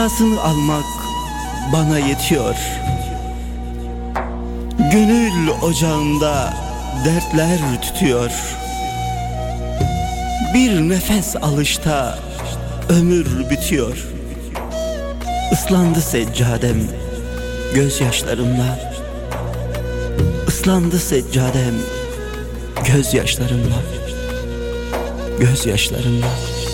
Duasını almak bana yetiyor. Gönül ocağında dertler tütüyor. Bir nefes alışta ömür bitiyor. Islandı seccadem gözyaşlarımla. Islandı seccadem gözyaşlarımla. Gözyaşlarımla.